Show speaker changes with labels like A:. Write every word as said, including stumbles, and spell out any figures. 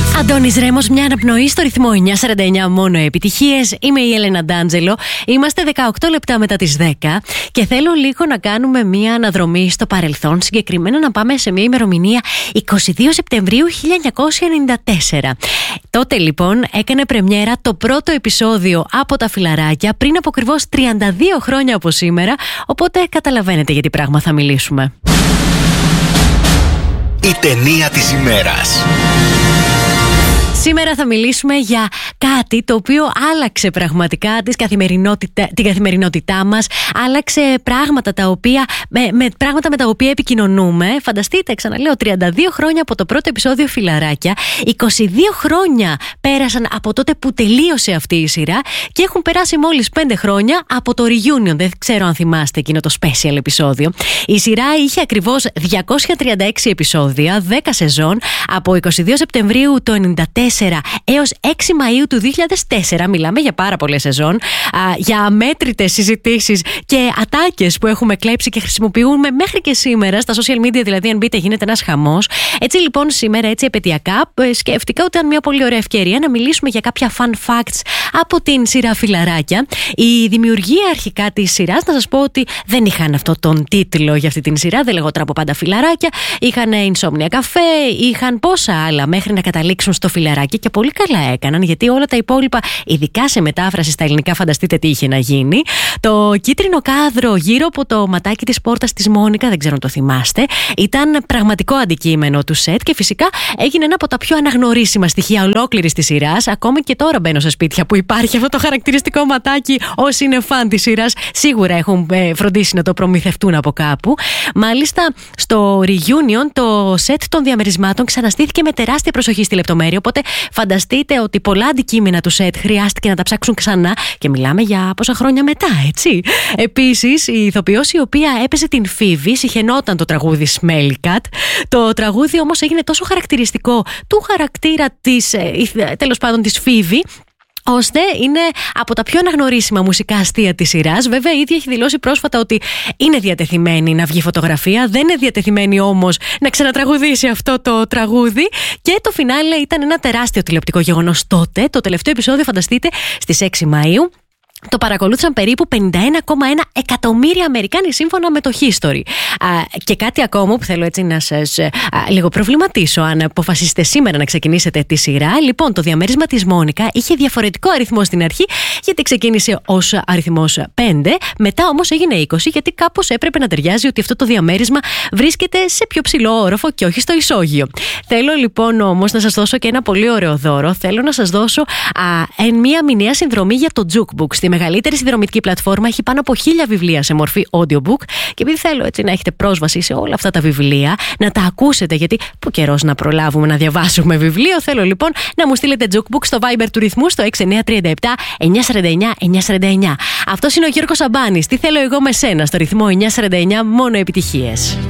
A: Αντώνης Ρέμος, μια αναπνοή στο ρυθμό εννιά σαράντα εννιά, μόνο επιτυχίες. Είμαι η Έλενα Ντάντζελο. Είμαστε δεκαοκτώ λεπτά μετά τις δέκα και θέλω λίγο να κάνουμε μια αναδρομή στο παρελθόν. Συγκεκριμένα να πάμε σε μια ημερομηνία εικοστή δεύτερη Σεπτεμβρίου χίλια εννιακόσια ενενήντα τέσσερα. Τότε λοιπόν έκανε πρεμιέρα το πρώτο επεισόδιο από τα Φιλαράκια πριν από ακριβώς τριάντα δύο χρόνια από σήμερα. Οπότε καταλαβαίνετε για τι πράγμα θα μιλήσουμε.
B: Η ταινία της ημέρας.
A: Σήμερα θα μιλήσουμε για κάτι το οποίο άλλαξε πραγματικά της καθημερινότητα, την καθημερινότητά μας, άλλαξε πράγματα τα οποία, με, με, πράγματα με τα οποία επικοινωνούμε. Φανταστείτε, ξαναλέω, τριάντα δύο χρόνια από το πρώτο επεισόδιο Φιλαράκια, είκοσι δύο χρόνια πέρασαν από τότε που τελείωσε αυτή η σειρά και έχουν περάσει μόλις πέντε χρόνια από το reunion. Δεν ξέρω αν θυμάστε εκείνο το special επεισόδιο. Η σειρά είχε ακριβώς διακόσια τριάντα έξι επεισόδια, δέκα σεζόν, από εικοστή δεύτερη Σεπτεμβρίου του ενενήντα τέσσερα έως έξι Μαΐου του δύο χιλιάδες τέσσερα. Μιλάμε για πάρα πολλές σεζόν, α, για αμέτρητες συζητήσεις και ατάκες που έχουμε κλέψει και χρησιμοποιούμε μέχρι και σήμερα στα social media, δηλαδή αν μπείτε γίνεται ένας χαμός. Έτσι λοιπόν σήμερα, έτσι επαιτειακά, σκέφτηκα ότι ήταν μια πολύ ωραία ευκαιρία να μιλήσουμε για κάποια fun facts από την σειρά Φιλαράκια. Η δημιουργία αρχικά της σειράς, να σας πω ότι δεν είχαν αυτό τον τίτλο για αυτή την σειρά, δεν λεγόταν από πάντα Φιλαράκια. Είχαν Insomnia Café, είχαν πόσα άλλα μέχρι να καταλήξουν στο Φιλαράκια. Και πολύ καλά έκαναν, γιατί όλα τα υπόλοιπα, ειδικά σε μετάφραση στα ελληνικά, φανταστείτε τι είχε να γίνει. Το κίτρινο κάδρο γύρω από το ματάκι της πόρτας της Μόνικα, δεν ξέρω αν το θυμάστε, ήταν πραγματικό αντικείμενο του σετ και φυσικά έγινε ένα από τα πιο αναγνωρίσιμα στοιχεία ολόκληρης της σειράς. Ακόμη και τώρα μπαίνω σε σπίτια που υπάρχει αυτό το χαρακτηριστικό ματάκι. Όσοι είναι φαν της σειράς σίγουρα έχουν φροντίσει να το προμηθευτούν από κάπου. Μάλιστα, στο reunion το σετ των διαμερισμάτων ξαναστήθηκε με τεράστια προσοχή στη λεπτομέρεια. Οπότε φανταστείτε ότι πολλά αντικείμενα του σετ χρειάστηκε να τα ψάξουν ξανά και μιλάμε για πόσα χρόνια μετά, έτσι. Επίσης, η ηθοποιός η οποία έπαιζε την Φίβη συχαινόταν το τραγούδι Smelly Cat. Το τραγούδι όμως έγινε τόσο χαρακτηριστικό του χαρακτήρα της, τέλος πάντων, της Φίβη, ώστε είναι από τα πιο αναγνωρίσιμα μουσικά αστεία της σειράς. Βέβαια, η ίδια έχει δηλώσει πρόσφατα ότι είναι διατεθειμένη να βγει φωτογραφία, δεν είναι διατεθειμένη όμως να ξανατραγουδήσει αυτό το τραγούδι. Και το φινάλε ήταν ένα τεράστιο τηλεοπτικό γεγονός τότε. Το τελευταίο επεισόδιο, φανταστείτε, στις έξι Μαΐου. Το παρακολούθησαν περίπου πενήντα ένα κόμμα ένα εκατομμύρια Αμερικάνοι σύμφωνα με το History. Α, και κάτι ακόμα που θέλω έτσι να σας α, λίγο προβληματίσω, αν αποφασίσετε σήμερα να ξεκινήσετε τη σειρά. Λοιπόν, το διαμέρισμα της Μόνικα είχε διαφορετικό αριθμό στην αρχή, γιατί ξεκίνησε ως αριθμός πέντε, μετά όμως έγινε είκοσι, γιατί κάπως έπρεπε να ταιριάζει ότι αυτό το διαμέρισμα βρίσκεται σε πιο ψηλό όροφο και όχι στο ισόγειο. Θέλω λοιπόν όμως να σας δώσω και ένα πολύ ωραίο δώρο. Θέλω να σας δώσω α, εν, μία μηνιαία συνδρομή για το Jukebook. Στη μεγαλύτερη συνδρομητική πλατφόρμα, έχει πάνω από χίλια βιβλία σε μορφή audiobook και επειδή θέλω έτσι να έχετε πρόσβαση σε όλα αυτά τα βιβλία, να τα ακούσετε, γιατί που καιρός να προλάβουμε να διαβάσουμε βιβλίο, θέλω λοιπόν να μου στείλετε Jukebook στο Viber του ρυθμού στο έξι εννιά τρία επτά εννιά σαράντα εννιά εννιά σαράντα εννιά. Αυτός είναι ο Γιώργος Σαμπάνης. Τι θέλω εγώ με σένα στο ρυθμό εννιά σαράντα εννιά, μόνο επιτυχίες.